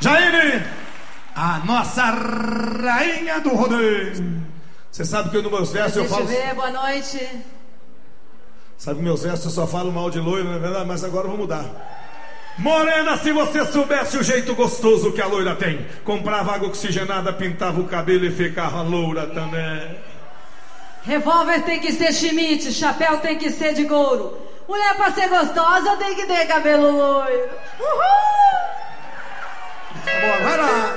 Jaine, a nossa rainha do rodeio. Você sabe que nos meus versos eu falo... Boa noite. Sabe que meus versos eu só falo mal de loira, não é verdade? Mas agora eu vou mudar. Morena, se você soubesse o jeito gostoso que a loira tem, comprava água oxigenada, pintava o cabelo e ficava loura também. Revólver tem que ser Schmidt, chapéu tem que ser de couro. Mulher pra ser gostosa tem que ter cabelo loiro. Uhul! Bora, vai lá!